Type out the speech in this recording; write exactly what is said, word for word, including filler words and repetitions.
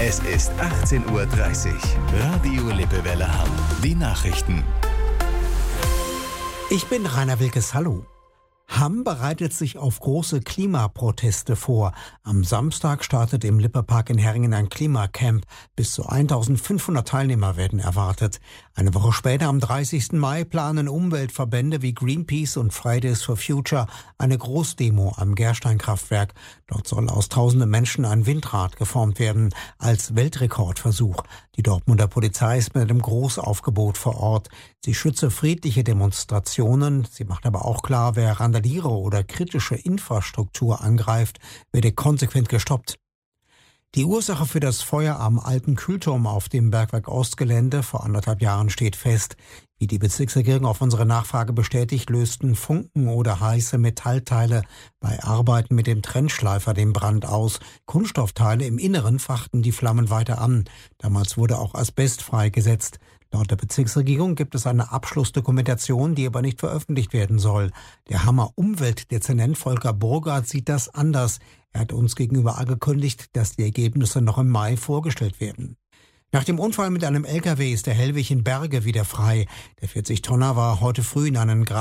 Es ist achtzehn Uhr dreißig. Radio Lippewelle Hamm. Die Nachrichten. Ich bin Rainer Wilkes. Hallo. Hamm bereitet sich auf große Klimaproteste vor. Am Samstag startet im Lippepark in Herringen ein Klimacamp. Bis zu eintausendfünfhundert Teilnehmer werden erwartet. Eine Woche später, am dreißigsten Mai, planen Umweltverbände wie Greenpeace und Fridays for Future eine Großdemo am Gersteinkraftwerk. Dort soll aus tausenden Menschen ein Windrad geformt werden, als Weltrekordversuch. Die Dortmunder Polizei ist mit einem Großaufgebot vor Ort. Sie schütze friedliche Demonstrationen. Sie macht aber auch klar, wer Randalierer oder kritische Infrastruktur angreift, werde konsequent gestoppt. Die Ursache für das Feuer am alten Kühlturm auf dem Bergwerk Ostgelände vor anderthalb Jahren steht fest. Wie die Bezirksregierung auf unsere Nachfrage bestätigt, lösten Funken oder heiße Metallteile bei Arbeiten mit dem Trennschleifer den Brand aus. Kunststoffteile im Inneren fachten die Flammen weiter an. Damals wurde auch Asbest freigesetzt. Laut der Bezirksregierung gibt es eine Abschlussdokumentation, die aber nicht veröffentlicht werden soll. Der Hammer Umweltdezernent Volker Burgert sieht das anders. Er hat uns gegenüber angekündigt, dass die Ergebnisse noch im Mai vorgestellt werden. Nach dem Unfall mit einem L K W ist der Hellwig in Berge wieder frei. Der vierzig Tonner war heute früh in einen